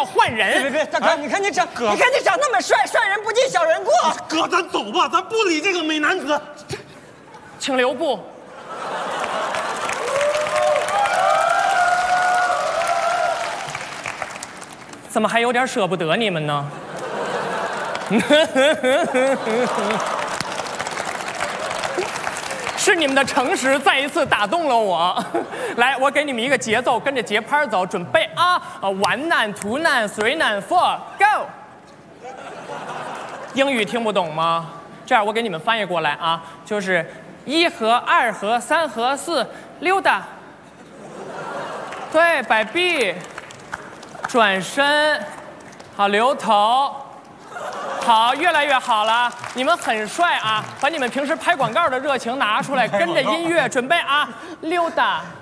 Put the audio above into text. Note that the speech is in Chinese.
要换人。 别，大哥，你看你长那么帅，帅人不计小人过。 哥，咱走吧，咱不理这个美男子。 请留步。怎么还有点舍不得你们呢？是你们的诚实再一次打动了我。来，我给你们一个节奏，跟着节拍走，准备啊！1难2难3难4 ，Go！ 英语听不懂吗？这样我给你们翻译过来啊，就是1和2和3和4溜达，对，摆臂，转身，好，留头。好，越来越好了，你们很帅啊！把你们平时拍广告的热情拿出来，跟着音乐准备啊，溜达。